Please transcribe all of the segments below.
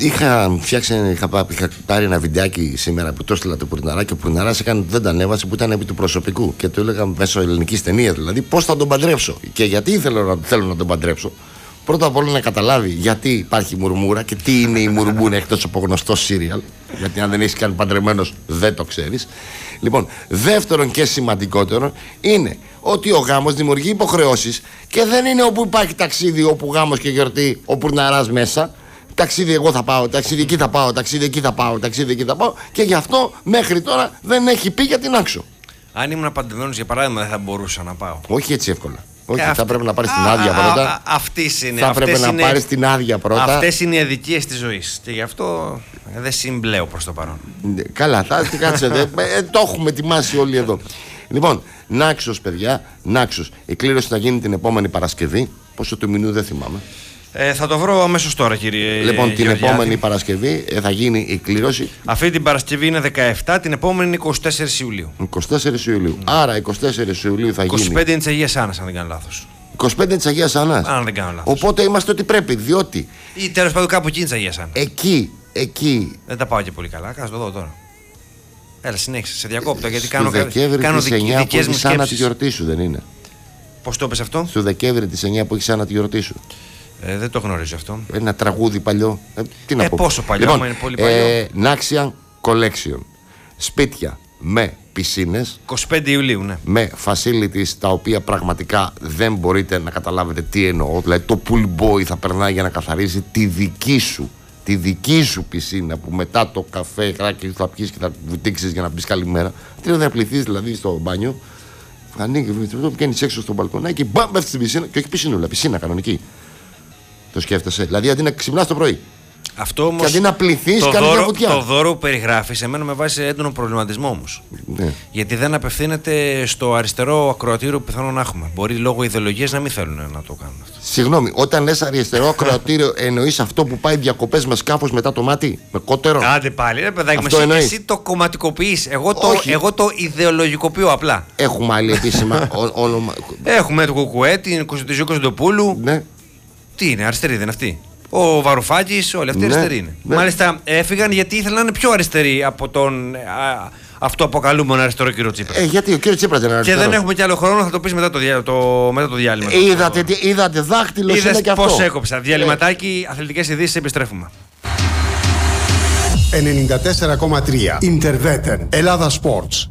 Είχα πάρει ένα βιντεάκι σήμερα που το έστειλα το Πουρναρά και ο Πουρναράς έκανε ότι δεν τα ανέβασε, που ήταν επί του προσωπικού. Και του έλεγα μέσω ελληνικής ταινίας, δηλαδή, πώς θα τον παντρέψω. Και γιατί θέλω να τον παντρέψω. Πρώτα απ' όλα να καταλάβει γιατί υπάρχει μουρμούρα και τι είναι η μουρμούρα εκτός από γνωστό σύριαλ. Γιατί αν δεν είσαι καν παντρεμένος δεν το ξέρεις. Λοιπόν, δεύτερον και σημαντικότερο είναι ότι ο γάμος δημιουργεί υποχρεώσεις και δεν είναι όπου υπάρχει ταξίδι, όπου γάμος και γιορτή, ο Πουρναράς μέσα. Ταξίδι εγώ θα πάω, ταξίδι εκεί θα πάω, ταξίδι εκεί θα πάω, ταξίδι εκεί θα πάω. Και γι' αυτό μέχρι τώρα δεν έχει πει για την άξο. Αν ήμουν παντρεμένος για παράδειγμα, δεν θα μπορούσα να πάω. Όχι έτσι εύκολα. Όχι, θα πρέπει να πάρεις την άδεια πρώτα. Θα πρέπει να πάρεις την άδεια πρώτα. Αυτές είναι οι αδικίες της ζωής. Και γι' αυτό δεν συμπλέω προς το παρόν. Καλά, κάτσε. Το έχουμε ετοιμάσει όλοι εδώ. Λοιπόν, Νάξος, παιδιά, Νάξος. Η κλήρωση θα γίνει την επόμενη Παρασκευή. Πόσο του μηνού δεν θυμάμαι. Θα το βρω αμέσως τώρα, κύριε. Λοιπόν, την επόμενη Παρασκευή θα γίνει η κλήρωση. Αυτή την Παρασκευή είναι 17, την επόμενη είναι 24 Ιουλίου. 24 Ιουλίου. Άρα 24 Ιουλίου θα γίνει. 25 είναι της Αγίας Άννας, αν δεν κάνω λάθος. 25 της Αγίας Άννας. Αν δεν κάνω λάθος. Οπότε είμαστε ό,τι πρέπει, διότι. Ή τέλος πάντων κάπου εκεί είναι της Αγίας Άννας. Εκεί. Δεν τα πάω και πολύ καλά. Κάτσε το δω τώρα. Έλα, συνέχισε. Σε διακόπτω γιατί κάνω Δεκέμβρη της 9 που έχεις άνα τη γιορτή σου, δεν είναι. Πώς το είπες αυτό? Στο Δεκέμβρη της 9 που έχεις άνα τη γιορτή σου. Δεν το γνωρίζω αυτό. Ένα τραγούδι παλιό. Τι να πω. Πόσο παλιό, λοιπόν, είναι πολύ παλιό. Naxian Collection. Σπίτια με πισίνες. 25 Ιουλίου, ναι. Με facilities τα οποία πραγματικά δεν μπορείτε να καταλάβετε τι εννοώ. Δηλαδή το pool boy θα περνάει για να καθαρίζει τη δική σου πισίνα που μετά το καφέ θα πιεις και θα βουτήξεις για να πεις καλημέρα. Τι να πληθείς δηλαδή στο μπάνιο. Ανοίγει, βγαίνεις έξω στο μπαλκονάκι, μπαμ, πέφτεις στην πισίνα και όχι πισινούλα, πισίνα κανονική. Το σκέφτεσαι. Δηλαδή αντί να ξυπνάς το πρωί. Αυτό όμως. Και αντί να πληθείς, κάνει μια βουτιά. Το δώρο που περιγράφεις, εμένα με βάζει έντονο προβληματισμό όμως. Ναι. Γιατί δεν απευθύνεται στο αριστερό ακροατήριο που πιθανόν να έχουμε. Μπορεί λόγω ιδεολογίας να μην θέλουν να το κάνουν αυτό. Συγγνώμη, όταν λες αριστερό ακροατήριο, εννοείς αυτό που πάει διακοπές με σκάφος μετά το μάτι, με κότερο. Άντε πάλι, ρε παιδάκι, εσύ το κομματικοποιείς. Εγώ το ιδεολογικοποιώ απλά. Έχουμε άλλη επίσημα όνομα. Έχουμε το Κουκουέ, την Κωνσταντιζίου Κωνσταντοπούλου. Ναι. Τι είναι, αριστερή δεν είναι αυτή? Ο Βαρουφάκης, όλοι αυτοί αριστεροί είναι. Ναι. Μάλιστα έφυγαν γιατί ήθελαν να είναι πιο αριστεροί από τον αυτοαποκαλούμενο αριστερό κύριο Τσίπρα. Γιατί ο κύριος Τσίπρας δεν είναι αριστερός. Και δεν έχουμε κι άλλο χρόνο, θα το πεις μετά το διάλειμμα. Είδατε δάχτυλο, είναι και αυτό. Πώς έκοψα. Διαλυματάκι, αθλητικές ειδήσεις, επιστρέφουμε. 94,3 Interveten Ελλάδα Sports.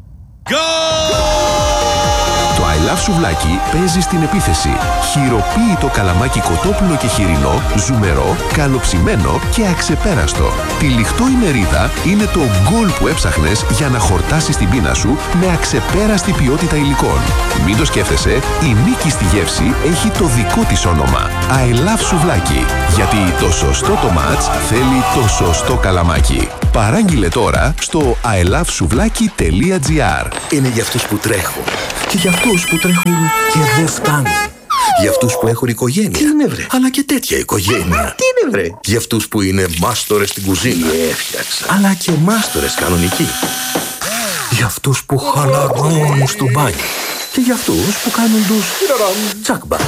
Το I Love Σουβλάκι παίζει στην επίθεση. Χειροποίητο καλαμάκι κοτόπουλο και χοιρινό, ζουμερό, καλοψημένο και αξεπέραστο. Τυλιχτό η μερίδα είναι το γκολ που έψαχνες για να χορτάσεις την πείνα σου με αξεπέραστη ποιότητα υλικών. Μην το σκέφτεσαι, η νίκη στη γεύση έχει το δικό της όνομα. I Love Σουβλάκι. Γιατί το σωστό το μάτς θέλει το σωστό καλαμάκι. Παράγγειλε τώρα στο ilovesuvlaki.gr. Είναι για αυτούς που τρέχουν και για αυτούς που τρέχουν και δεν φτάνουν. Για αυτούς που έχουν οικογένεια. Τι είναι βρε? Αλλά και τέτοια οικογένεια. Τι είναι βρε? Για αυτούς που είναι μάστορες στην κουζίνα. Έφτιαξα. Αλλά και μάστορες κανονικοί. Για αυτούς που χαλαρώνουν στο μπάνιο. Και για αυτούς που κάνουν τους τσακμπα.